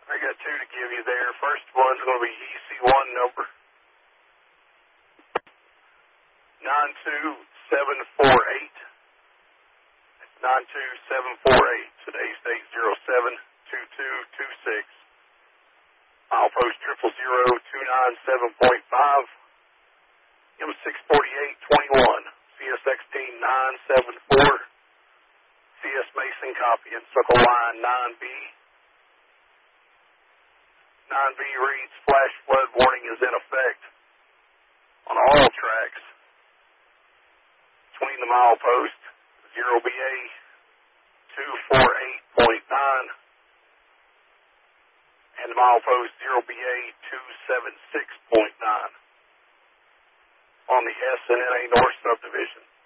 I got two to give you there. First one's going to be EC1 number 92748. That's 92748. Today's date 072226. Milepost 0000297.5. M64821. CS16 974. CS Mason copy and circle line 9B. 9B reads flash flood warning is in effect on all tracks between the milepost 0BA 248.9 and the milepost 0BA 276.9 on the SNNA North subdivision.